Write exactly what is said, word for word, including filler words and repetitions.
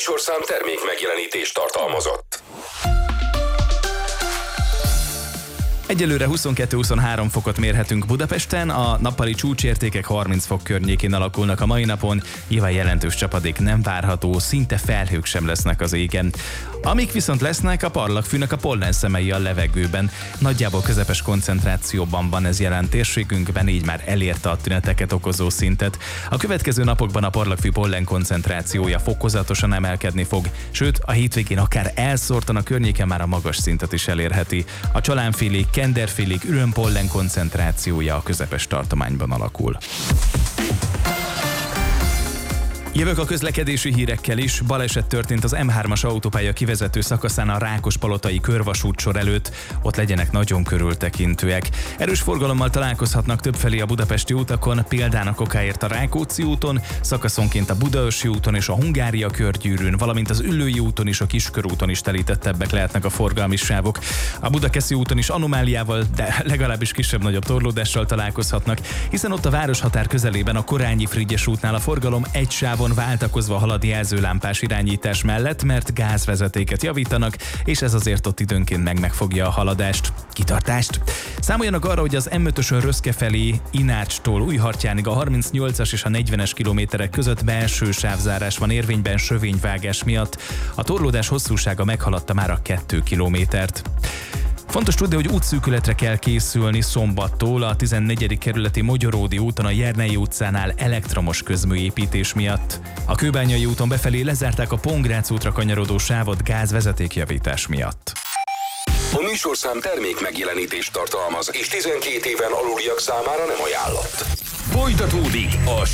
műsorszám termék megjelenítést tartalmazott. Egyelőre huszonkettő-huszonhárom fokot mérhetünk Budapesten, a nappali csúcsértékek harminc fok környékén alakulnak a mai napon, nyilván jelentős csapadék nem várható, szinte felhők sem lesznek az égen. Amik viszont lesznek, a parlagfűnek a pollenszemei a levegőben. Nagyjából közepes koncentrációban van ez jelen térségünkben, így már elérte a tüneteket okozó szintet. A következő napokban a parlagfű pollen koncentrációja fokozatosan emelkedni fog, sőt a hétvégén akár elszórtan a környéken már a magas szintet is elérheti. A csalánfélék, kenderfélék ürömpollen koncentrációja a közepes tartományban alakul. Jövök a közlekedési hírekkel is. Baleset történt az M hármas autópálya kivezető szakaszán a Rákospalotai körvasútsor előtt. Ott legyenek nagyon körültekintőek. Erős forgalommal találkozhatnak többfelé a budapesti utakon, példának okáért a Rákóczi úton, szakaszonként a Budaörsi úton és a Hungária körgyűrűn, valamint az Üllői úton és a Kiskörúton is telítettebbek lehetnek a forgalmi sávok. A Budakeszi úton is anomáliával, de legalábbis kisebb-nagyobb torlódással találkozhatnak, hiszen ott a városhatár közelében a Korányi-Frigyes útnál a forgalom egy sávon váltakozva halad jelzőlámpás irányítás mellett, mert gázvezetéket javítanak, és ez azért ott időnként meg megfogja a haladást. Kitartást! Számoljanak arra, hogy az M ötösön Röszke felé Inácstól Újhartyánig a harmincnyolcas és a negyvenes kilométerek között belső sávzárás van érvényben sövényvágás miatt. A torlódás hosszúsága meghaladta már a két kilométert. Fontos tudni, hogy útszűkületre kell készülni szombattól a tizennegyedik kerületi Mogyoródi úton a Jernei utcánál elektromos közműépítés miatt. A Kőbányai úton befelé lezárták a Pongrác útra kanyarodó sávot gázvezetékjavítás miatt. A műsorszám termék megjelenítést tartalmaz, és tizenkét éven aluliak számára nem ajánlott. Folytatódik a